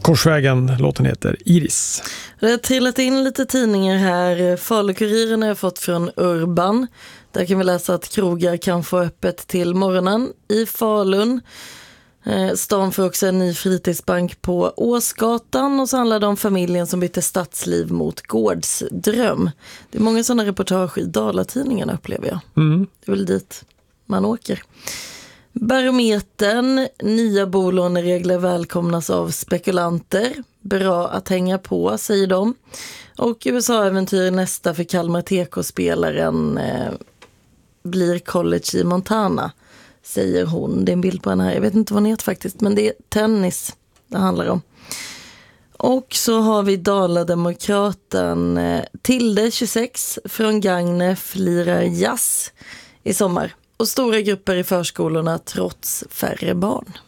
Korsvägen, låten heter Iris. Det har trillat in lite tidningar här. Falukuriren har jag fått från Urban. Där kan vi läsa att krogar kan få öppet till morgonen i Falun. Stan får också en ny fritidsbank på Åsgatan, och så handlar det om familjen som bytte stadsliv mot gårdsdröm. Det är många sådana reportage i Dalatidningarna, upplever jag. Det är väl dit man åker. Barometern, nya bolåneregler välkomnas av spekulanter. Bra att hänga på, säger de. Och USA-äventyr nästa för Kalmar TK-spelaren blir college i Montana, säger hon. Det är en bild på henne här. Jag vet inte vad hon heter faktiskt, men det är tennis det handlar om. Och så har vi Dalademokraten Tilde 26 från Gagnef lirar jazz i sommar. Och stora grupper i förskolorna trots färre barn.